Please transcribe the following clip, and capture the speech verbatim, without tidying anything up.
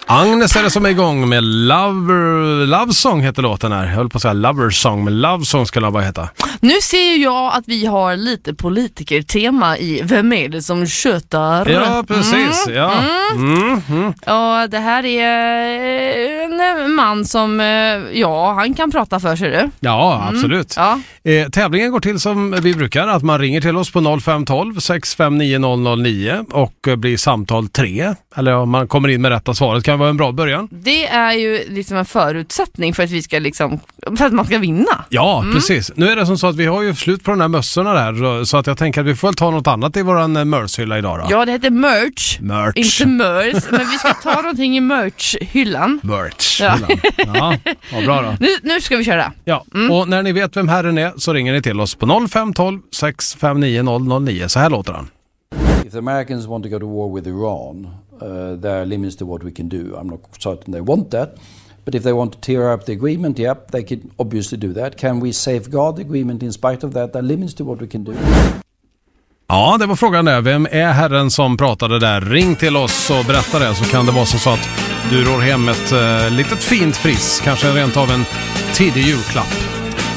Agnes är det som är igång med Lover, Love Song heter låten här. Jag höll på att säga Lover Song, men Love Song ska det bara heta. Nu ser ju jag att vi har lite politikertema i Vem är det som tjötar? Ja, precis. Mm, ja. Mm, mm. Och det här är en man som, ja, han kan prata för sig du. Ja, absolut. Mm, ja. Eh, tävlingen går till som vi brukar, att man ringer till oss på noll fem ett två sex fem nio noll noll nio och blir samtal tre. Eller om man kommer in med rätta svaret kan vara en bra början. Det är ju liksom en förutsättning för att vi ska liksom, för att man ska vinna. Ja, mm. precis. Nu är det som så att vi har ju slut på de här mössorna där, så att jag tänker att vi får väl ta något annat i våran merch-hylla idag då. Ja, det heter merch. Merch. Inte merch, men vi ska ta någonting i merch-hyllan. Merch-hyllan. Ja, ja bra då. Nu, nu ska vi köra. Ja, mm. och när ni vet vem herren är så ringer ni till oss på noll fem ett två sex fem nio noll noll nio. Så här låter han. If the Americans want to go to war with Iran, uh, there are limits to what we can do. I'm not certain they want that. But if they want to tear up the agreement, yep, they can obviously do that. Can we safeguard the agreement in spite of that? There are limits to what we can do. Ja, det var frågan där. Vem är herren som pratade där? Ring till oss och berätta det, så kan det vara så att du rår hem ett uh, litet fint pris. Kanske rent av en tidig julklapp.